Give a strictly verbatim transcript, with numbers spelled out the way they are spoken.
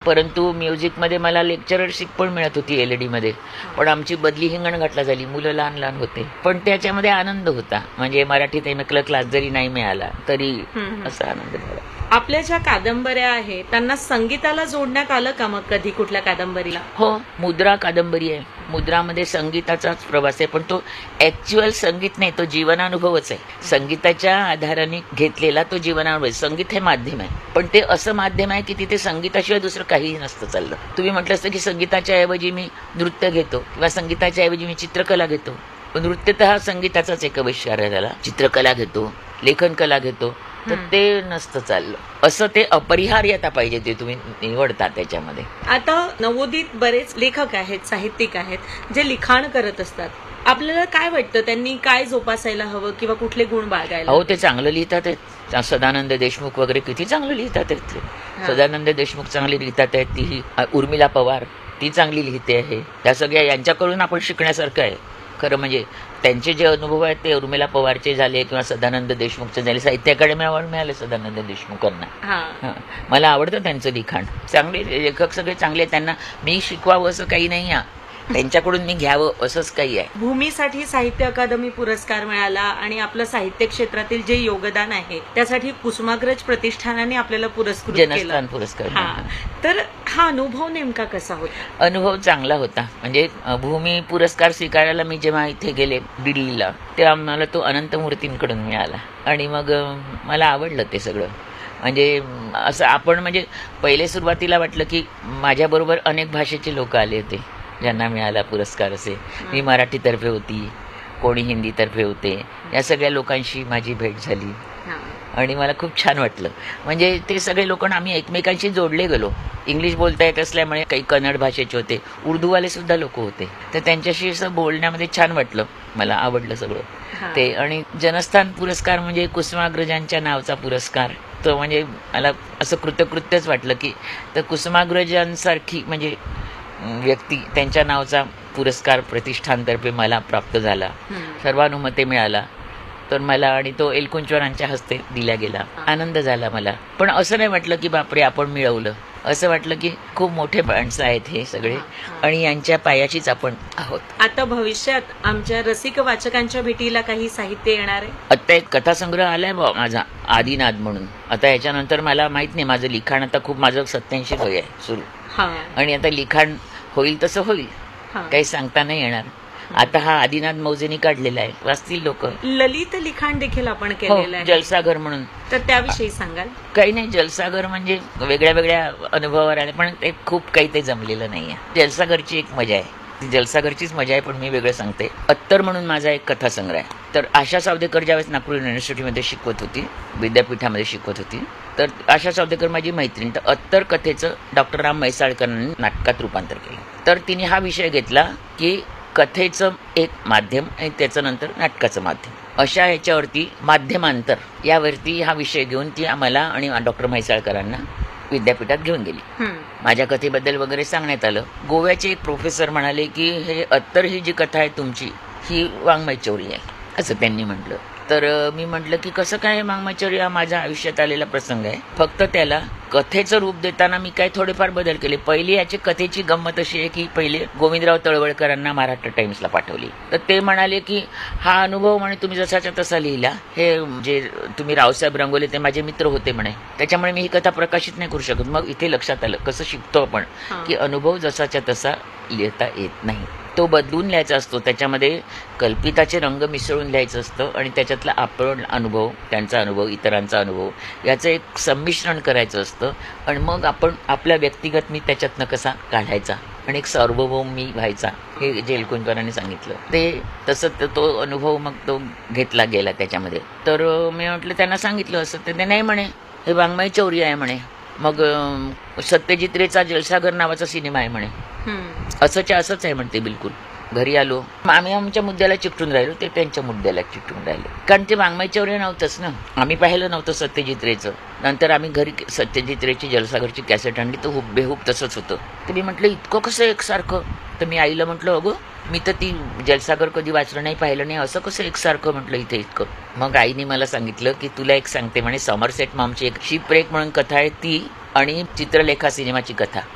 परंतु म्युझिकमध्ये मला लेक्चररशिप पण मिळत होती एल ई डीमध्ये. पण आमची बदली हिंगणघाटला झाली, मुलं लहान लहान होते, पण त्याच्यामध्ये आनंद होता. म्हणजे मराठीत एम ए क्लास जरी नाही मिळाला तरी असा आनंद झाला. आपल्या ज्या कादंबऱ्या आहेत त्यांना संगीताला जोडण्यात आलं का मग कधी कुठल्या कादंबरीला? हो, मुद्रा कादंबरी आहे. मुद्रामध्ये संगीताचाच प्रवास आहे, पण तो ऍक्च्युअल संगीत नाही, तो जीवनानुभवच आहे. संगीताच्या आधाराने घेतलेला तो जीवनानुभव आहे. संगीत हे माध्यम आहे, पण ते असं माध्यम आहे की तिथे संगीताशिवाय दुसरं काहीही नसतं चाललं. तुम्ही म्हटलं असतं की संगीताच्या ऐवजी मी नृत्य घेतो किंवा संगीताच्या ऐवजी मी चित्रकला घेतो, पण नृत्य तर हा संगीताचाच एक आविष्कार आहे. त्याला चित्रकला घेतो, लेखन कला घेतो, तर ते नसतं चाललं. असं ते अपरिहार्यता पाहिजे ते तुम्ही निवडता त्याच्यामध्ये. आता नवोदित बरेच लेखक आहेत, साहित्यिक आहेत, जे लिखाण करत असतात. आपल्याला काय वाटतं त्यांनी काय जोपासायला हवं किंवा कुठले गुण बाळगायला? अहो, ते चांगलं लिहितात आहेत. सदानंद देशमुख वगैरे किती चांगलं लिहितात आहेत ते. सदानंद देशमुख चांगली लिहितात आहेत. ती उर्मिला पवार ती चांगली लिहिते आहे. त्या सगळ्या यांच्याकडून आपण शिकण्यासारखं आहे. खरं म्हणजे त्यांचे जे अनुभव आहेत ते उर्मिला पवारचे झाले किंवा सदानंद देशमुखचे झाले. साहित्य अकादमी अवॉर्ड मिळाले सदानंद देशमुखांना. मला आवडतं त्यांचं लिखाण. चांगले लेखक सगळे चांगले. त्यांना मी शिकवावं असं काही नाही आहे, त्यांच्याकडून मी घ्यावं असंच काही आहे. भूमीसाठी साहित्य अकादमी पुरस्कार मिळाला आणि आपलं साहित्य क्षेत्रातील जे योगदान आहे त्यासाठी कुसुमाग्रज प्रतिष्ठानाने आपल्याला पुरस्कृत केलं, जनस्थान पुरस्कार. तर हा अनुभव नेमका कसा होता? अनुभव चांगला होता. म्हणजे भूमी पुरस्कार स्वीकारायला मी जेव्हा इथे गेले दिल्लीला, तेव्हा मला तो अनंत मूर्तींकडून मिळाला आणि मग मला आवडलं ते सगळं. म्हणजे असं आपण म्हणजे पहिले सुरुवातीला वाटलं की माझ्याबरोबर अनेक भाषेचे लोक आले होते ज्यांना मिळाला पुरस्कार. असे मी मराठीतर्फे होती, कोणी हिंदीतर्फे होते. या सगळ्या लोकांशी माझी भेट झाली आणि मला खूप छान वाटलं. म्हणजे ते सगळे लोक आम्ही एकमेकांशी जोडले गेलो. इंग्लिश बोलता येत असल्यामुळे काही कन्नड भाषेचे होते, उर्दूवाले सुद्धा लोक होते, तर त्यांच्याशी असं बोलण्यामध्ये छान वाटलं. मला आवडलं सगळं ते. आणि जनस्थान पुरस्कार म्हणजे कुसुमाग्रजांच्या नावचा पुरस्कार. तो म्हणजे मला असं कृतकृत्यच वाटलं की तर कुसुमाग्रजांसारखी म्हणजे व्यक्ती त्यांच्या नावचा पुरस्कार प्रतिष्ठानतर्फे मला प्राप्त झाला, सर्वानुमते मिळाला. तर मला आणि तो एलकुंचवारांच्या हस्ते दिला गेला. आनंद झाला मला. पण असं नाही वाटलं की बापरे आपण मिळवलं. असं वाटलं की खूप मोठे माणसं आहेत हे सगळे आणि यांच्या पायाचीच आपण आहोत. आता भविष्यात आमच्या रसिक वाचकांच्या भेटीला काही साहित्य येणार आहे? आता एक कथासंग्रह आलाय माझा आदिनाद म्हणून. आता याच्यानंतर मला माहित नाही, माझं लिखाण आता खूप माझं सत्याऐंशी वय आहे सुरू, आणि आता लिखाण होईल तसं होईल, काही सांगता नाही येणार. आता हा आदिनाथ मौजेनी काढलेला आहे, वाचतील लोक. ललित लिखाण देखील आपण केलेलं आहे, जलसागर म्हणून. तर त्याविषयी सांगाल? काही नाही, जलसागर म्हणजे वेगळ्या वेगळ्या अनुभवावर आले, पण ते खूप काही ते जमलेलं नाहीये. जलसागरची एक मजा आहे, ती जलसागरचीच मजा आहे, पण मी वेगळं सांगते. अत्तर म्हणून माझा एक कथासंग्रह आहे. तर आशा सावदेकर ज्यावेळेस नागपूर युनिव्हर्सिटीमध्ये शिकवत होती, विद्यापीठामध्ये शिकवत होती, तर आशा सावदेकर माझी मैत्रीण. तर अत्तर कथेचं डॉक्टर राम म्हैसाळकरांनी नाटकात रूपांतर केलं. तर तिने हा विषय घेतला की कथेचं एक माध्यम आणि त्याचं नंतर नाटकाचं माध्यम, अशा ह्याच्यावरती माध्यमांतर यावरती हा विषय घेऊन ती आम्हाला आणि डॉक्टर म्हैसाळकरांना विद्यापीठात घेऊन गेली. माझ्या कथेबद्दल वगैरे सांगण्यात आलं. गोव्याचे एक प्रोफेसर म्हणाले की हे अत्तर ही जी कथा आहे तुमची ही वाङ्मयचौर्य आहे, असं त्यांनी म्हटलं. तर मी म्हटलं की कसं काय, वाङ्मयचौर्य हा माझ्या आयुष्यात आलेला प्रसंग आहे, फक्त त्याला कथेचं रूप देताना मी काय थोडेफार बदल केले. पहिली याची कथेची गंमत अशी आहे की पहिले गोविंदराव तळवळकरांना महाराष्ट्र टाइम्सला पाठवली, तर ते म्हणाले की हा अनुभव म्हणे तुम्ही जसाच्या तसा लिहिला, हे जे तुम्ही रावसाहेब रंगोले ते माझे मित्र होते म्हणे, त्याच्यामुळे मी ही कथा प्रकाशित नाही करू शकत. मग इथे लक्षात आलं कसं शिकतो आपण की अनुभव जसाच्या तसा लिहिता येत नाही, तो बदलून लिहायचा असतो, त्याच्यामध्ये कल्पिताचे रंग मिसळून लिहायचं असतं आणि त्याच्यातला आपण अनुभव, त्यांचा अनुभव, इतरांचा अनुभव याचं एक संमिश्रण करायचं असतं आणि मग आपण आपल्या व्यक्तिगत मी त्याच्यातनं कसा काढायचा आणि एक सार्वभौम मी व्हायचा, हे जे एलकुंचवारांनी सांगितलं ते तसं तो अनुभव मग तो घेतला गेला त्याच्यामध्ये. तर मी म्हटलं त्यांना सांगितलं असं, तर ते नाही म्हणे हे वाङ्मयचौर्य आहे म्हणे. मग सत्यजित रेचा जलसागर नावाचा सिनेमा आहे म्हणे, असंच्या असंच आहे म्हणते. बिलकुल घरी आलो, आम्ही आमच्या मुद्द्याला चिकटून राहिलो, ते त्यांच्या मुद्द्याला चिकटून राहिले, कारण ते वाङ्मयचौर्य नव्हतंच ना. आम्ही पाहिलं नव्हतं सत्यजित रेचं. नंतर आम्ही घरी सत्यजित रेची जलसागरची कॅसेट आणली, तर हुबेहूब तसंच होतं. तर मी म्हटलं इतकं कसं एकसारखं. तर मी आईला म्हटलं अगं मी तर ती जलसागर कधी वाचलं नाही, पाहिलं नाही, असं कसं एकसारखं म्हटलं इथे इतकं. मग आईने मला सांगितलं की तुला एक सांगते म्हणे, समरसेट मॉमची एक शिपरेक म्हणून कथा आहे ती आणि चित्रलेखा सिनेमाची कथा,